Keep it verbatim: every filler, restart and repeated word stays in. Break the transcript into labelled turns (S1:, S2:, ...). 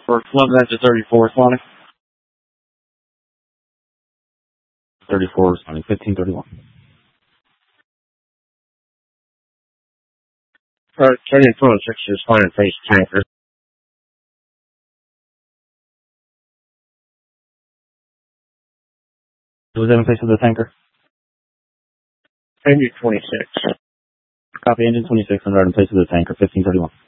S1: For flood that to thirty-four responding. thirty-four responding, fifteen thirty-one.
S2: Alright, Canyon twenty-six is fine and face tanker.
S1: Was that in face of the tanker?
S2: Canyon twenty-six.
S1: Copy, engine twenty-six, on right in place of the tanker, fifteen thirty-one.